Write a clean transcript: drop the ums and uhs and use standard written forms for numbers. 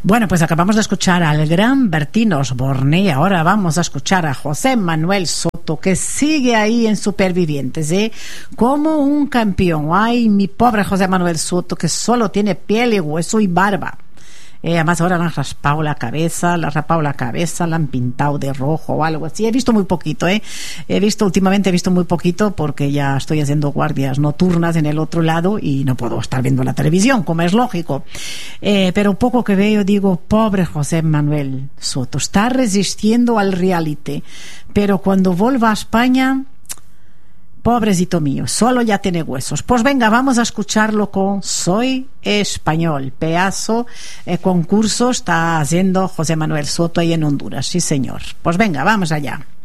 Bueno, pues acabamos de escuchar al gran Bertín Osborne y ahora vamos a escuchar a José Manuel Soto, que sigue ahí en Supervivientes, como un campeón. Ay, mi pobre José Manuel Soto, que solo tiene piel y hueso y barba. Además ahora le han raspado la cabeza, la han pintado de rojo o algo así. He visto muy poquito, últimamente he visto muy poquito porque ya estoy haciendo guardias nocturnas en el otro lado y no puedo estar viendo la televisión, como es lógico. Pero poco que veo digo, pobre José Manuel Soto, está resistiendo al reality, pero cuando vuelva a España, pobrecito mío, solo ya tiene huesos. Pues venga, vamos a escucharlo con Soy Español. Pedazo concurso está haciendo José Manuel Soto ahí en Honduras. Sí, señor. Pues venga, vamos allá.